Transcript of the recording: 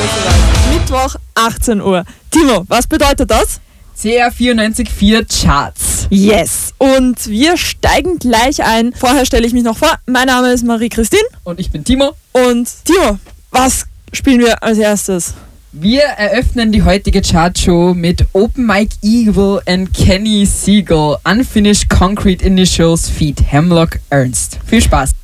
soweit. Mittwoch, 18 Uhr. Timo, was bedeutet das? CR 94.4 Charts. Yes. Und wir steigen gleich ein. Vorher stelle ich mich noch vor. Mein Name ist Marie-Christine. Und ich bin Timo. Und Timo, was spielen wir als erstes? Wir eröffnen die heutige Chartshow mit Open Mike Eagle and Kenny Siegel, Unfinished Concrete Initials feat. Hemlock Ernst. Viel Spaß.